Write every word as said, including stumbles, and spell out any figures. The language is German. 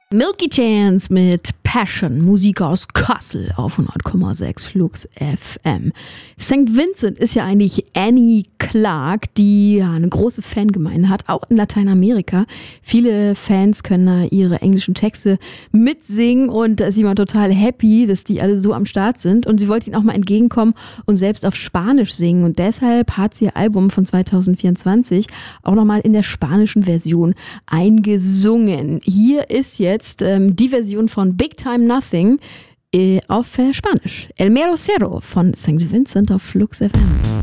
Milky Chance mit Passion, Musik aus Kassel auf hundert Komma sechs Flux F M. Sankt Vincent ist ja eigentlich Annie Clark, die ja eine große Fangemeinde hat, auch in Lateinamerika. Viele Fans können da ihre englischen Texte mitsingen und da ist jemand total happy, dass die alle so am Start sind. Und sie wollte ihnen auch mal entgegenkommen und selbst auf Spanisch singen. Und deshalb hat sie ihr Album von zwanzig vierundzwanzig auch nochmal in der spanischen Version eingesungen. Hier ist jetzt Jetzt ähm, die Version von Big Time Nothing äh, auf äh, Spanisch. El Mero Cero von Sankt Vincent auf Flux F M.